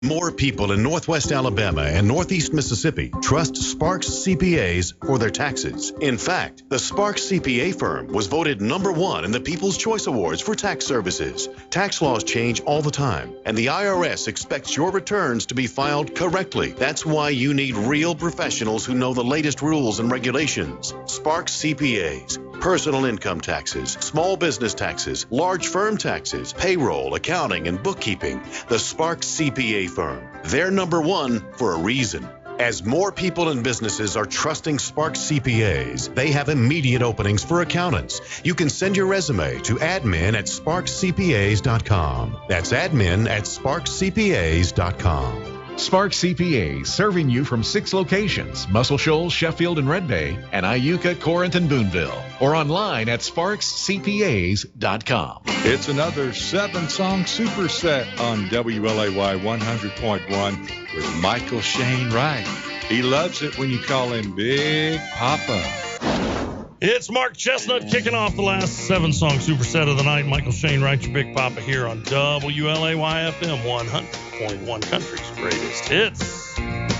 More people in Northwest Alabama and Northeast Mississippi trust Sparks CPAs for their taxes. In fact, the Sparks CPA firm was voted #1 in the People's Choice Awards for tax services. Tax laws change all the time, and the IRS expects your returns to be filed correctly. That's why you need real professionals who know the latest rules and regulations. Sparks CPAs. Personal income taxes, small business taxes, large firm taxes, payroll, accounting, and bookkeeping. The Sparks CPA firm. They're #1 for a reason. As more people and businesses are trusting Sparks CPAs, they have immediate openings for accountants. You can send your resume to admin@sparkscpas.com. That's admin@sparkscpas.com. Sparks CPAs, serving you from 6 locations: Muscle Shoals, Sheffield, and Red Bay, and Iuka, Corinth, and Boonville, or online at sparkscpas.com. It's another 7-song superset on WLAY 100.1 with Michael Shane Wright. He loves it when you call him Big Papa. It's Mark Chestnut kicking off the last 7-song superset of the night. Michael Shane Wright, your Big Papa, here on WLAY FM 100.1 Country's Greatest Hits.